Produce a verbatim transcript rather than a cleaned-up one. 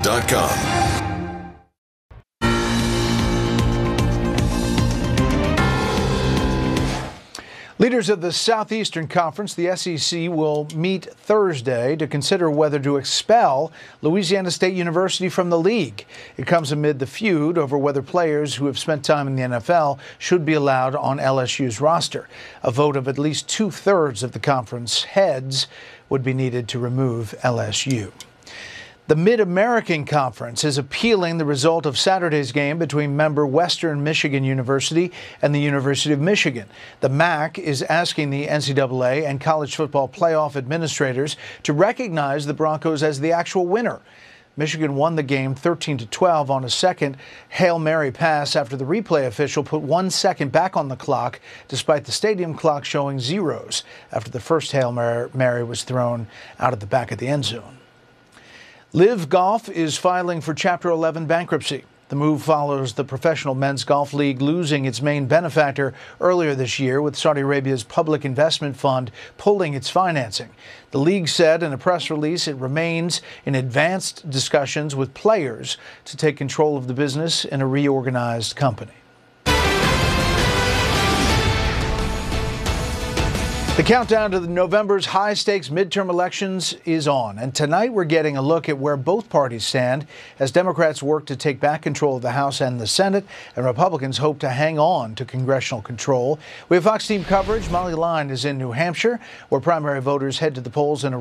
dot com. Leaders of the Southeastern Conference, the S E C, will meet Thursday to consider whether to expel Louisiana State University from the league. It comes amid the feud over whether players who have spent time in the N F L should be allowed on L S U's roster. A vote of at least two-thirds of the conference heads would be needed to remove L S U. The Mid-American Conference is appealing the result of Saturday's game between member Western Michigan University and the University of Michigan. The M A C is asking the N C double A and college football playoff administrators to recognize the Broncos as the actual winner. Michigan won the game thirteen to twelve on a second Hail Mary pass after the replay official put one second back on the clock, despite the stadium clock showing zeros after the first Hail Mary was thrown out of the back of the end zone. Live Golf is filing for Chapter eleven bankruptcy. The move follows the Professional Men's Golf League losing its main benefactor earlier this year, with Saudi Arabia's Public Investment Fund pulling its financing. The league said in a press release it remains in advanced discussions with players to take control of the business in a reorganized company. The countdown to the November's high-stakes midterm elections is on, and tonight we're getting a look at where both parties stand as Democrats work to take back control of the House and the Senate, and Republicans hope to hang on to congressional control. We have Fox Team coverage. Molly Line is in New Hampshire, where primary voters head to the polls in a